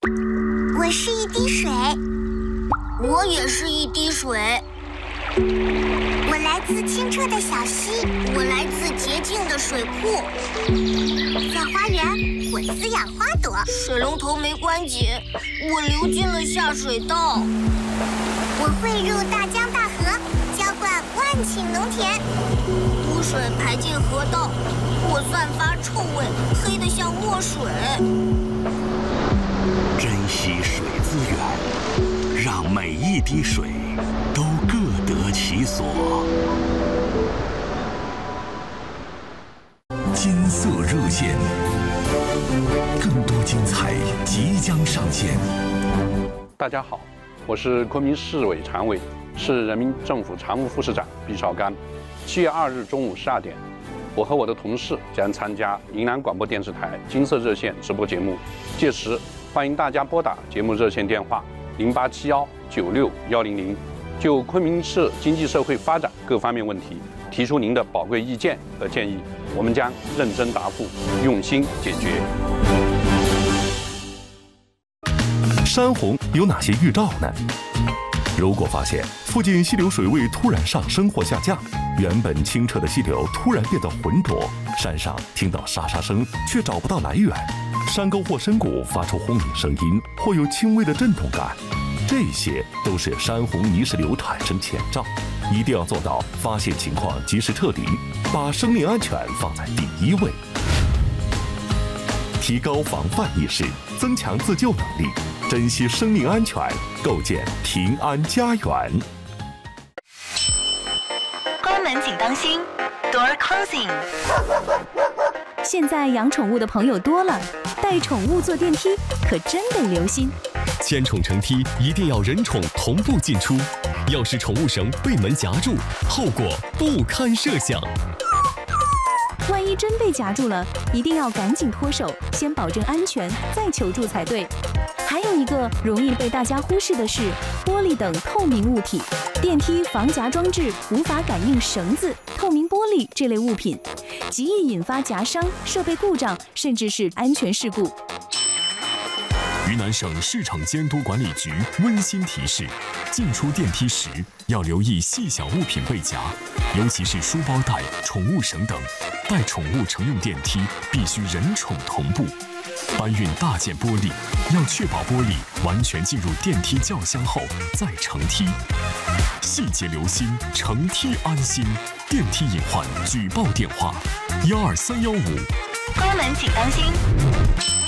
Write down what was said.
我是一滴水。 我也是一滴水。 我来自清澈的小溪。 我来自洁净的水库。 在花园，我滋养花朵。 水龙头没关紧，我流进了下水道。 我汇入大江大河，浇灌万顷农田。 污水排进河道，我散发臭味，黑得像墨水。 珍惜水资源，让每一滴水都各得其所。金色热线，更多精彩即将上线。 大家好，我是昆明市委常委、市人民政府常务副市长毕绍刚。7月2日中午12点，我和我的同事将参加云南广播电视台金色热线直播节目，届时欢迎大家拨打节目热线电话0871961100，就昆明市经济社会发展各方面问题提出您的宝贵意见和建议，我们将认真答复，用心解决。 山洪有哪些预兆呢？如果发现附近溪流水位突然上升或下降，原本清澈的溪流突然变得浑浊，山上听到沙沙声却找不到来源，山沟或深谷发出轰鸣声音或有轻微的震动感，这些都是山洪泥石流产生前兆，一定要做到发现情况及时撤离，把生命安全放在第一位，提高防范意识，增强自救能力，珍惜生命安全，构建平安家园。 关门请当心 ，Door closing。 现在养宠物的朋友多了，带宠物坐电梯可真得留心。 牵宠乘梯一定要人宠同步进出，要是宠物绳被门夹住，后果不堪设想。 万一真被夹住了，一定要赶紧脱手，先保证安全，再求助才对。还有一个容易被大家忽视的是玻璃等透明物体，电梯防夹装置无法感应绳子、透明玻璃这类物品，极易引发夹伤、设备故障，甚至是安全事故。 云南省市场监督管理局温馨提示：进出电梯时要留意细小物品被夹，尤其是书包带、宠物绳等。带宠物乘用电梯必须人宠同步。搬运大件玻璃要确保玻璃完全进入电梯轿厢后再乘梯。细节留心，乘梯安心。电梯隐患举报电话：12315。 关门请当心。